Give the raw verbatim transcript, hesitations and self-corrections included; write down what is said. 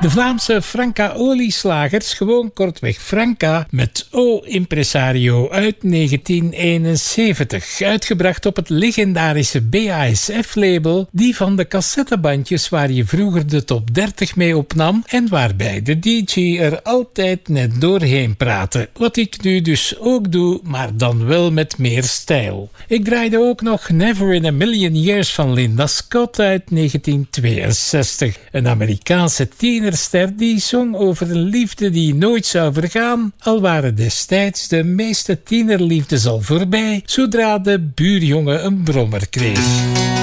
De Vlaamse Franca Olieslagers, gewoon kortweg Franca, met O Impresario uit negentien eenenzeventig. Uitgebracht op het legendarische B A S F-label, die van de cassettebandjes waar je vroeger de top dertig mee opnam en waarbij de D J er altijd net doorheen praatte. Wat ik nu dus ook doe, maar dan wel met meer stijl. Ik draaide ook nog Never in a Million Years van Linda Scott uit negentien tweeënzestig. Een Amerikaanse tienerster die zong over een liefde die nooit zou vergaan, al waren destijds de meeste tienerliefdes al voorbij, zodra de buurjongen een brommer kreeg.